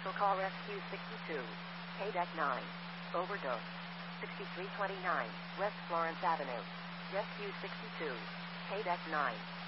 Commercial call Rescue 62. Deck 9. Overdose. 6329 West Florence Avenue. Rescue 62. Deck 9.